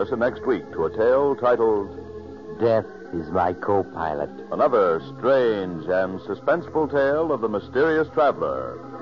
Listen next week to a tale titled Death is my co-pilot. Another Strange and Suspenseful Tale of the Mysterious Traveler.